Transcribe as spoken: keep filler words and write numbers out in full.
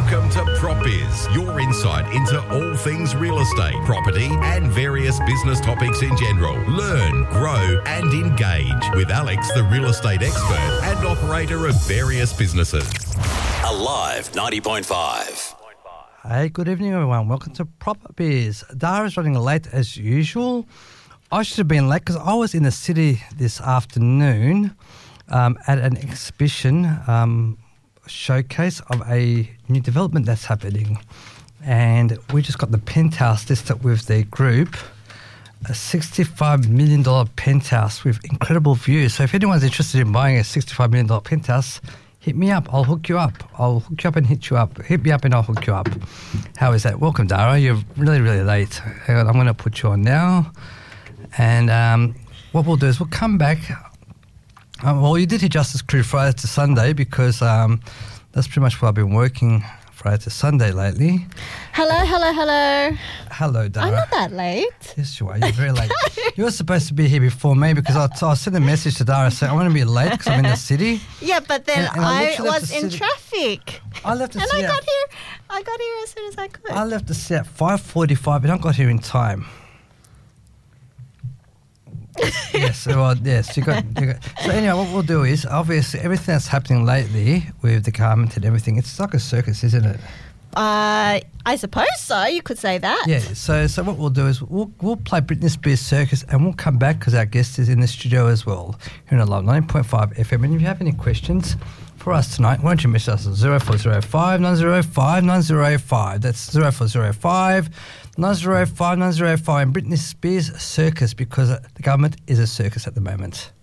Welcome to PropBiz, your insight into all things real estate, property and various business topics in general. Learn, grow and engage with Alex, the real estate expert and operator of various businesses. Alive ninety point five. Hey, good evening everyone. Welcome to PropBiz. Dara's running late as usual. I should have been late because I was in the city this afternoon um, at an exhibition um, showcase of a new development that's happening. And we just got the penthouse listed with the group, a sixty-five million dollars penthouse with incredible views. So if anyone's interested in buying a sixty-five million dollars penthouse, hit me up. I'll hook you up. I'll hook you up and hit you up. Hit me up and I'll hook you up. How is that? Welcome, Dara. You're really, really late. Hang on, I'm going to put you on now. And um, what we'll do is we'll come back. Um, well, you did hear Justice Crew Friday to Sunday because um, that's pretty much what I've been working Friday to Sunday lately. Hello, hello, hello. Hello, Dara. I'm not that late. Yes, you are. You're very late. You were supposed to be here before me because I, I sent a message to Dara saying I'm going to be late because I'm in the city. Yeah, but then And- and I I, literally left was the in city- traffic. I left the and city I at- got here. I got here as soon as I could. I left the city at five forty-five and I got here in time. yes, well, yes, you got, you got. So anyway, what we'll do is, obviously, everything that's happening lately with the government and everything, it's like a circus, isn't it? Uh, I suppose so. You could say that. Yeah. So, so what we'll do is we'll we'll play Britney Spears Circus, and we'll come back because our guest is in the studio as well here in Alive ninety point five F M. And if you have any questions for us tonight, why don't you message us at zero four zero five nine zero five nine zero five. That's zero four zero five nine zero five nine zero five. And Britney Spears Circus, because the government is a circus at the moment.